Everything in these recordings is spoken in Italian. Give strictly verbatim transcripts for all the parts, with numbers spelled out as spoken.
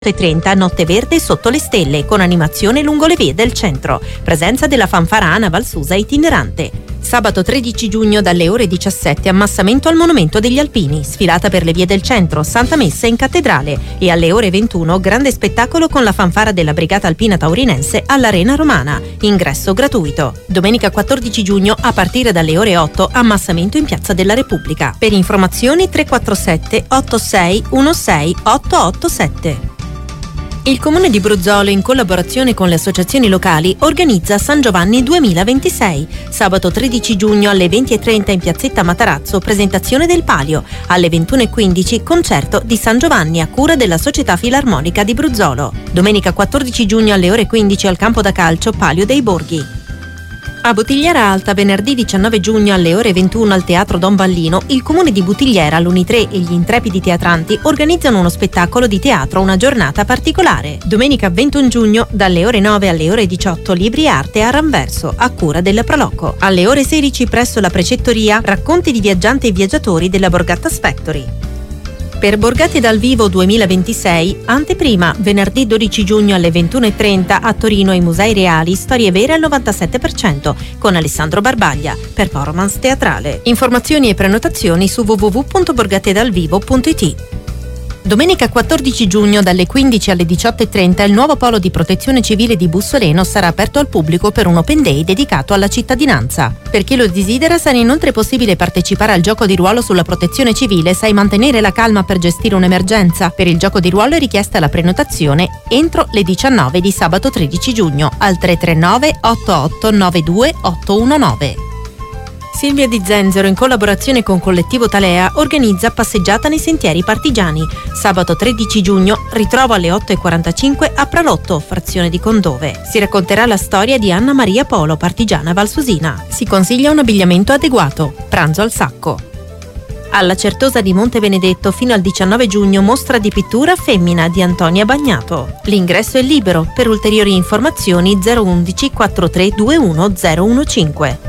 e trenta Notte Verde sotto le stelle con animazione lungo le vie del centro. Presenza della fanfara Ana Valsusa itinerante. Sabato tredici giugno dalle ore diciassette ammassamento al Monumento degli Alpini, sfilata per le vie del centro, Santa Messa in cattedrale e alle ore ventuno grande spettacolo con la fanfara della Brigata Alpina Taurinense all'Arena Romana, ingresso gratuito. Domenica quattordici giugno a partire dalle ore otto ammassamento in Piazza della Repubblica. Per informazioni tre quattro sette otto sei uno sei otto otto sette. Il Comune di Bruzzolo, in collaborazione con le associazioni locali, organizza San Giovanni duemilaventisei. Sabato tredici giugno alle venti e trenta in piazzetta Matarazzo, presentazione del Palio. Alle ventuno e quindici concerto di San Giovanni a cura della Società Filarmonica di Bruzzolo. Domenica quattordici giugno alle ore quindici al campo da calcio Palio dei Borghi. A Buttigliera Alta, venerdì diciannove giugno alle ore ventuno al Teatro Don Ballino, il Comune di Buttigliera, l'Unitre e gli Intrepidi Teatranti organizzano uno spettacolo di teatro, una giornata particolare. Domenica ventuno giugno, dalle ore nove alle ore diciotto, Libri e Arte a Ranverso, a cura della Proloco. Alle ore sedici, presso la Precettoria, racconti di viaggianti e viaggiatori della Borgatta Factory. Per Borgate dal Vivo duemilaventisei, anteprima, venerdì dodici giugno alle ventuno e trenta a Torino ai Musei Reali, Storie Vere al novantasette per cento, con Alessandro Barbaglia, performance teatrale. Informazioni e prenotazioni su w w w punto borgatedalvivo punto i t. Domenica quattordici giugno dalle quindici alle diciotto e trenta il nuovo polo di protezione civile di Bussoleno sarà aperto al pubblico per un open day dedicato alla cittadinanza. Per chi lo desidera sarà inoltre possibile partecipare al gioco di ruolo sulla protezione civile. Sai mantenere la calma per gestire un'emergenza? Per il gioco di ruolo è richiesta la prenotazione entro le diciannove di sabato tredici giugno al tre tre nove otto otto nove due otto uno nove. Silvia Di Zenzero, in collaborazione con Collettivo Talea, organizza passeggiata nei sentieri partigiani. Sabato tredici giugno, ritrovo alle otto e quarantacinque a Pralotto, frazione di Condove. Si racconterà la storia di Anna Maria Polo, partigiana valsusina. Si consiglia un abbigliamento adeguato. Pranzo al sacco. Alla Certosa di Monte Benedetto fino al diciannove giugno mostra di pittura femmina di Antonia Bagnato. L'ingresso è libero. Per ulteriori informazioni zero undici quarantatré ventuno zero quindici.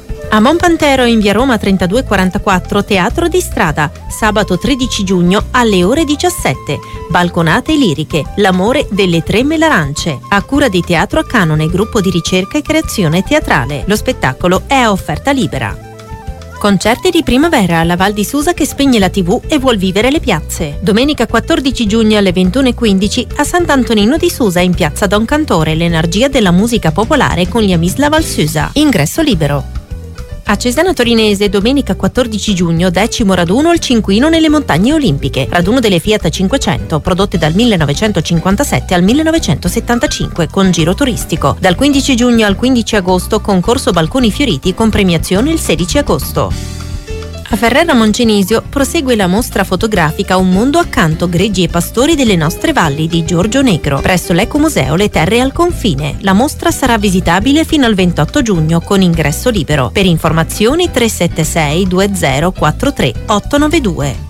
A Monpantero in via Roma trentadue quarantaquattro Teatro di Strada, sabato tredici giugno alle ore diciassette. Balconate liriche, l'amore delle tre melarance, a cura di Teatro a Canone, gruppo di ricerca e creazione teatrale. Lo spettacolo è a offerta libera. Concerti di primavera alla Val di Susa che spegne la tivù e vuol vivere le piazze. Domenica quattordici giugno alle ventuno e quindici a Sant'Antonino di Susa in piazza Don Cantore, l'energia della musica popolare con gli Amis La Val Susa. Ingresso libero. A Cesena Torinese, domenica quattordici giugno, decimo raduno al Cinquino nelle Montagne Olimpiche, raduno delle Fiat cinquecento, prodotte dal millenovecentocinquantasette al millenovecentosettantacinque, con giro turistico. Dal quindici giugno al quindici agosto, concorso Balconi Fioriti con premiazione il sedici agosto. A Ferrara Moncenisio prosegue la mostra fotografica Un mondo accanto, greggi e pastori delle nostre valli di Giorgio Negro, presso l'Ecomuseo Le Terre al Confine. La mostra sarà visitabile fino al ventotto giugno con ingresso libero. Per informazioni tre sette sei due zero quattro tre otto nove due.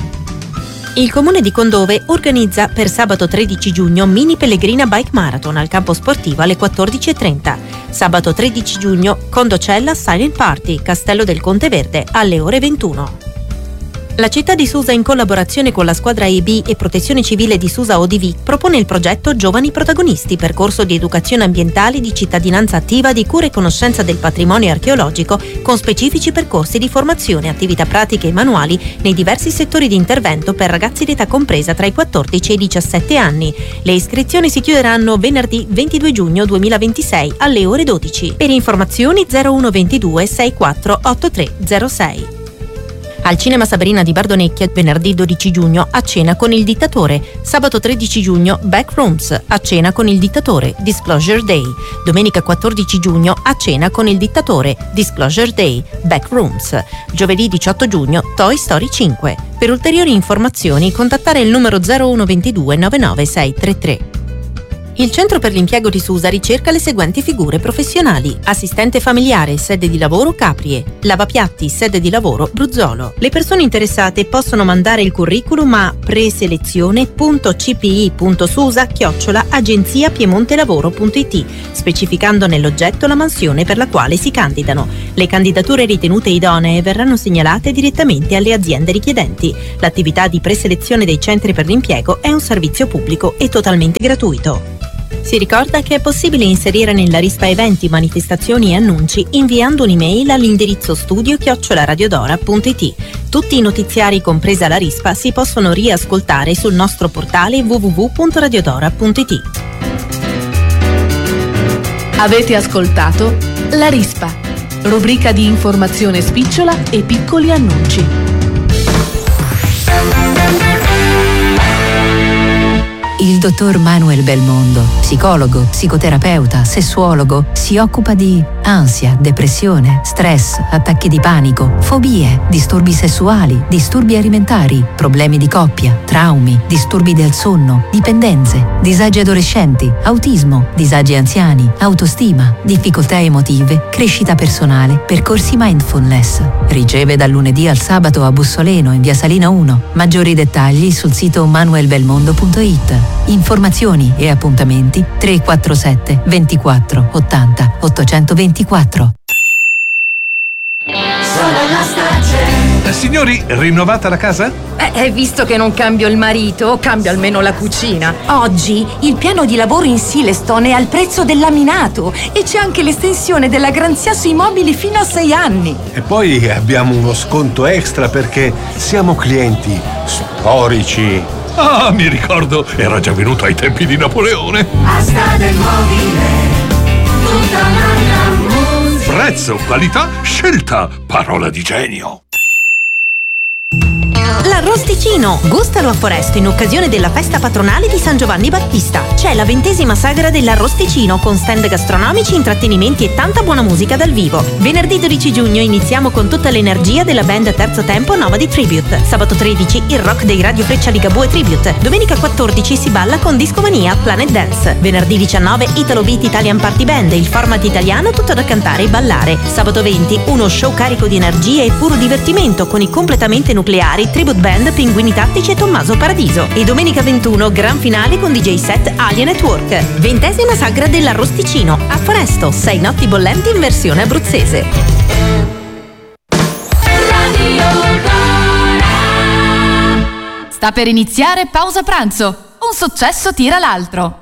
Il Comune di Condove organizza per sabato tredici giugno Mini Pellegrina Bike Marathon al campo sportivo alle quattordici e trenta. Sabato tredici giugno Condocella Silent Party, Castello del Conte Verde alle ore ventuno. La città di Susa, in collaborazione con la squadra E B e Protezione Civile di Susa O D V, propone il progetto Giovani Protagonisti, percorso di educazione ambientale, di cittadinanza attiva, di cura e conoscenza del patrimonio archeologico, con specifici percorsi di formazione, attività pratiche e manuali nei diversi settori di intervento per ragazzi di età compresa tra i quattordici e i diciassette anni. Le iscrizioni si chiuderanno venerdì ventidue giugno duemilaventisei alle ore dodici. Per informazioni zero uno ventidue sessantaquattro ottantatré zero sei. Al Cinema Sabrina di Bardonecchia, venerdì dodici giugno, a cena con il dittatore. Sabato tredici giugno, Backrooms, a cena con il dittatore, Disclosure Day. Domenica quattordici giugno, a cena con il dittatore, Disclosure Day, Backrooms. Giovedì diciotto giugno, Toy Story cinque. Per ulteriori informazioni contattare il numero zero uno ventidue novantanove sei trentatré. Il Centro per l'Impiego di Susa ricerca le seguenti figure professionali: assistente familiare, sede di lavoro Caprie, lavapiatti, sede di lavoro Bruzzolo. Le persone interessate possono mandare il curriculum a preselezione punto c p i punto susa chiocciola agenzia piemontelavoro punto it, specificando nell'oggetto la mansione per la quale si candidano. Le candidature ritenute idonee verranno segnalate direttamente alle aziende richiedenti. L'attività di preselezione dei centri per l'impiego è un servizio pubblico e totalmente gratuito. Si ricorda che è possibile inserire nella rispa eventi, manifestazioni e annunci inviando un'email all'indirizzo studio chiocciola radiodora punto it. Tutti i notiziari, compresa la rispa, si possono riascoltare sul nostro portale w w w punto radiodora punto it. Avete ascoltato La Rispa, rubrica di informazione spicciola e piccoli annunci. Il dottor Manuel Belmondo, psicologo, psicoterapeuta, sessuologo, si occupa di ansia, depressione, stress, attacchi di panico, fobie, disturbi sessuali, disturbi alimentari, problemi di coppia, traumi, disturbi del sonno, dipendenze, disagi adolescenti, autismo, disagi anziani, autostima, difficoltà emotive, crescita personale, percorsi mindfulness. Riceve dal lunedì al sabato a Bussoleno in via Salina uno. Maggiori dettagli sul sito manuel belmondo punto it. Informazioni e appuntamenti tre quattro sette ventiquattro ottanta ottocentoventiquattro. Sono la Stracce. Signori, rinnovata la casa? Eh, visto che non cambio il marito, cambio almeno la cucina. Oggi il piano di lavoro in Silestone è al prezzo del laminato e c'è anche l'estensione della garanzia sui mobili fino a sei anni. E poi abbiamo uno sconto extra perché siamo clienti storici. Ah, mi ricordo, era già venuto ai tempi di Napoleone. Asta del mobile, tutta un'altra musica. Prezzo, qualità, scelta, parola di genio. L'Arrosticino! Gustalo a Foresto in occasione della festa patronale di San Giovanni Battista. C'è la ventesima sagra dell'Arrosticino con stand gastronomici, intrattenimenti e tanta buona musica dal vivo. Venerdì dodici giugno iniziamo con tutta l'energia della band Terzo Tempo Nova di Tribute. Sabato tredici il rock dei Radio Freccia Ligabue Tribute. Domenica quattordici si balla con Discomania Planet Dance. Venerdì diciannove Italo Beat Italian Party Band, il format italiano tutto da cantare e ballare. Sabato venti uno show carico di energia e puro divertimento con i completamente nucleari Tribute Band, Pinguini Tattici e Tommaso Paradiso. E domenica ventuno gran finale con D J set Alien Network. Ventesima sagra dell'Arrosticino a Foresto, sei notti bollenti in versione abruzzese. Sta per iniziare Pausa Pranzo. Un successo tira l'altro.